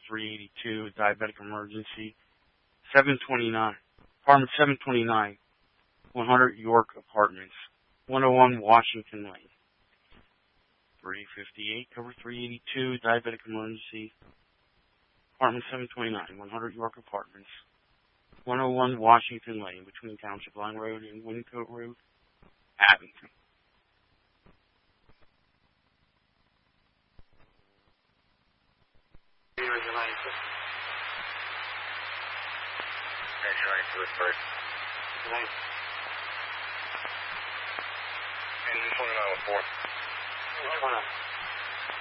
382, diabetic emergency. 729, apartment 729, 100 York Apartments, 101 Washington Lane. 358, cover 382, diabetic emergency. Apartment 729, 100 York Apartments, 101 Washington Lane, between Township Line Road and Wyncote Road, Abington. Tonight. And 29 with 4.